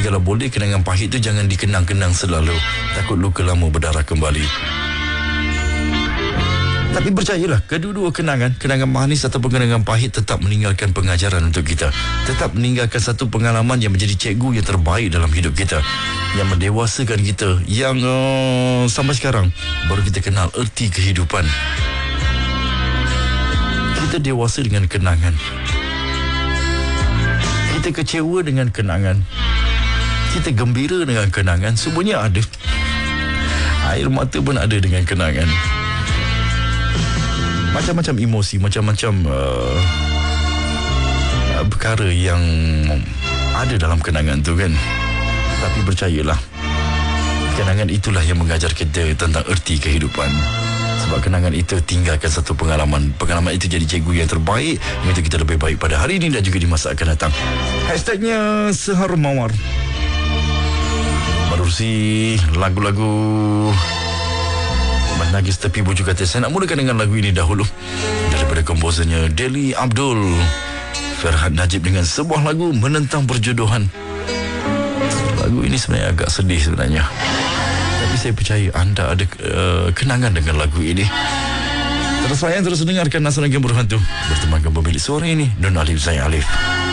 kalau boleh kenangan pahit tu jangan dikenang-kenang selalu. Takut luka lama berdarah kembali. Tapi percayalah, kedua-dua kenangan manis ataupun kenangan pahit tetap meninggalkan pengajaran untuk kita. Tetap meninggalkan satu pengalaman yang menjadi cikgu yang terbaik dalam hidup kita, yang mendewasakan kita, yang sampai sekarang baru kita kenal erti kehidupan. Kita dewasa dengan kenangan. Kita kecewa dengan kenangan. Kita gembira dengan kenangan. Semuanya ada. Air mata pun ada dengan kenangan. Macam-macam emosi, macam-macam perkara yang ada dalam kenangan tu kan. Tapi percayalah, kenangan itulah yang mengajar kita tentang erti kehidupan. Sebab kenangan itu tinggalkan satu pengalaman. Pengalaman itu jadi cikgu yang terbaik untuk kita lebih baik pada hari ini dan juga di masa akan datang. Hashtagnya Seharum Mawar. Menerusi lagu-lagu menangis tepi bujur kata. Saya nak mulakan dengan lagu ini dahulu daripada komposernya Deli Abdul Ferhat Najib dengan sebuah lagu menentang perjodohan. Lagu ini sebenarnya agak sedih sebenarnya, tapi saya percaya anda ada kenangan dengan lagu ini. Terus dengarkan Nasional Game Berhantu bertemankan pemilik suara ini, Nun Alif Zain Alif.